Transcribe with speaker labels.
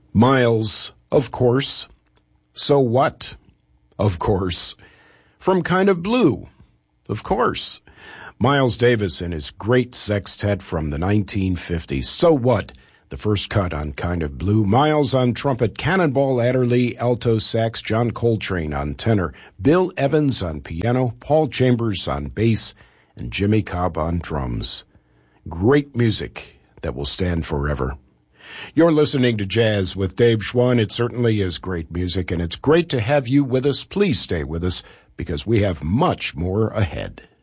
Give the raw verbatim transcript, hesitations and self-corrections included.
Speaker 1: Miles, of course. So What? Of course. From Kind of Blue? Of course. Miles Davis and his great sextet from the nineteen fifties. So What? The first cut on Kind of Blue. Miles on trumpet, Cannonball Adderley alto sax, John Coltrane on tenor, Bill Evans on piano, Paul Chambers on bass, and Jimmy Cobb on drums. Great music that will stand forever. You're listening to Jazz with Dave Schwann. It certainly is great music, and it's great to have you with us. Please stay with us, because we have much more ahead.